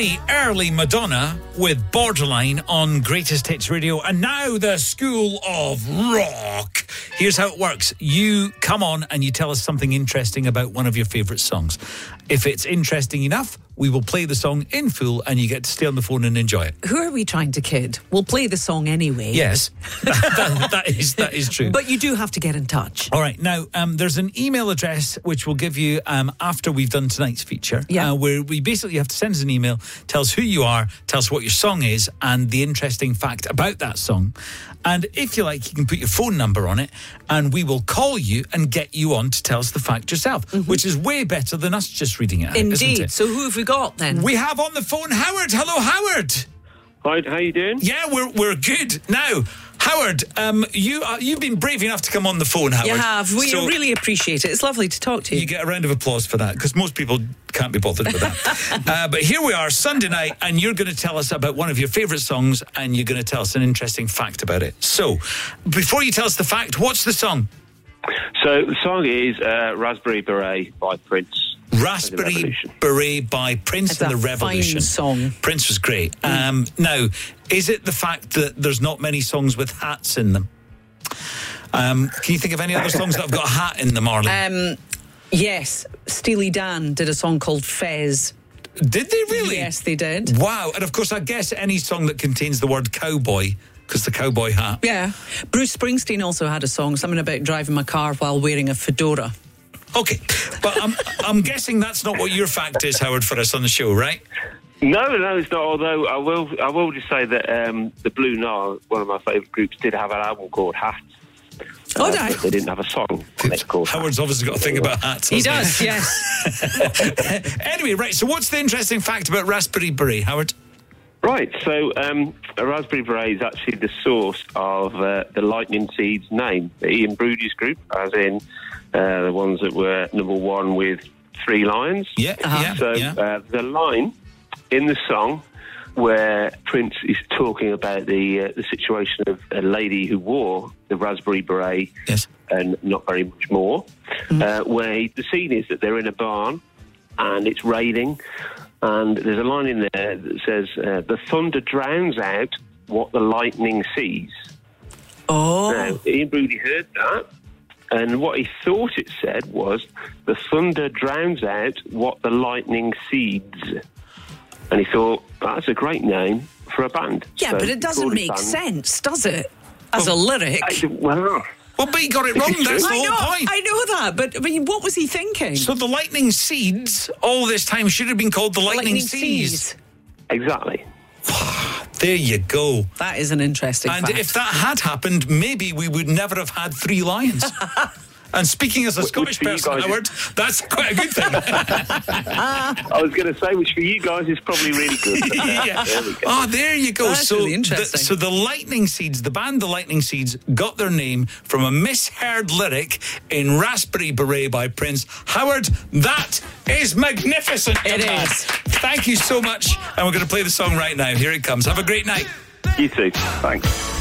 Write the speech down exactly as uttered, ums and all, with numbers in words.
very early Madonna with Borderline on Greatest Hits Radio. And now the School of Rock. Here's how it works. You come on and you tell us something interesting about one of your favourite songs. If it's interesting enough, we will play the song in full and you get to stay on the phone and enjoy it. Who are we trying to kid? We'll play the song anyway. Yes, that, that is that is true. But you do have to get in touch. All right. Now, um, there's an email address which we'll give you um, after we've done tonight's feature. Yeah. Uh, where we basically have to send us an email, tell us who you are, tell us what your song is, and the interesting fact about that song. And if you like, you can put your phone number on it, and we will call you and get you on to tell us the fact yourself, mm-hmm. which is way better than us just reading it out. Indeed. Isn't it? So who have we got then? We have on the phone Howard. Hello, Howard. Hi, how you doing? Yeah, we're we're good. Now, Howard, um, you uh, you've been brave enough to come on the phone, Howard. You have. We so really appreciate it. It's lovely to talk to you. You get a round of applause for that, because most people can't be bothered with that. uh, but here we are, Sunday night, and you're going to tell us about one of your favourite songs, and you're going to tell us an interesting fact about it. So, before you tell us the fact, what's the song? So, the song is uh, Raspberry Beret by Prince. Raspberry Beret by Prince and the Revolution. It's a fine song. Prince was great. Mm. Um, now, is it the fact that there's not many songs with hats in them? Um, can you think of any other songs that have got a hat in them, Arlie? Um, yes. Steely Dan did a song called Fez. Did they really? Yes, they did. Wow. And of course, I guess any song that contains the word cowboy, because the cowboy hat. Yeah. Bruce Springsteen also had a song, something about driving my car while wearing a fedora. Okay, but I'm, I'm guessing that's not what your fact is, Howard, for us on the show, right? No, no, it's not. Although I will, I will just say that um, the Blue Nile, one of my favourite groups, did have an album called Hats. Oh, uh, no. They didn't have a song. It's called Howard's Hats. obviously got a thing about hats. He does, he? yes. Anyway, right, so what's the interesting fact about Raspberry Beret, Howard? Right, so um, a Raspberry Beret is actually the source of uh, the Lightning Seeds name, the Ian Brody's group, as in uh, the ones that were number one with three lions. Yeah, uh-huh. yeah. So yeah. Uh, the line in the song where Prince is talking about the uh, the situation of a lady who wore the Raspberry Beret yes. and not very much more, mm-hmm. uh, where he, the scene is that they're in a barn and it's raining. And there's a line in there that says, uh, the thunder drowns out what the lightning sees. Oh. Now, Ian Broody heard that, and what he thought it said was, the thunder drowns out what the lightning seeds. And he thought, that's a great name for a band. Yeah, so but it doesn't make sense, does it? As well, a lyric. I, well... Well, but he got it wrong. That's the I whole know, point. I know that, but I mean, what was he thinking? So the lightning seeds all this time should have been called the lightning, lightning seas. seas. Exactly. There you go. That is an interesting And fact. if that had happened, maybe we would never have had three lions. And speaking as a Scottish person, Howard, that's quite a good thing. I was going to say, which for you guys is probably really good. Yeah. There we go. Oh, there you go. That's so, really the, interesting. so the Lightning Seeds, the band The Lightning Seeds, got their name from a misheard lyric in Raspberry Beret by Prince. Howard, that is magnificent. It man. is. Thank you so much. And we're going to play the song right now. Here it comes. Have a great night. You too. Thanks.